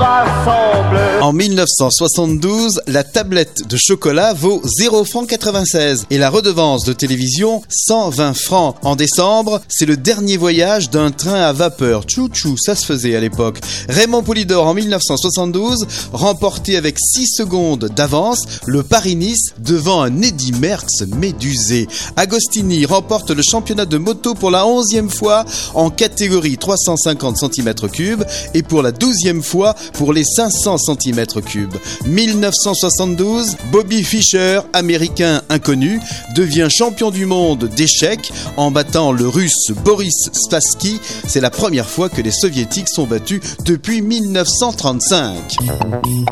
rassemble. En 1972, la tablette de chocolat vaut 0 francs 96 et la redevance de télévision 120 francs. En décembre, c'est le dernier voyage d'un train à vapeur. Tchou-tchou, ça se faisait à l'époque. Raymond Poulidor en 1972 remporté avec 6 secondes d'avance le Paris-Nice devant un Eddy Merckx médusé. Agostini remporte le championnat de moto pour la 11e fois en catégorie 350 cm3 et pour la 12e fois pour les 500 cm3. 1972, Bobby Fischer, américain inconnu, devient champion du monde d'échecs en battant le russe Boris Spassky. C'est la première fois que les soviétiques sont battus depuis 1935.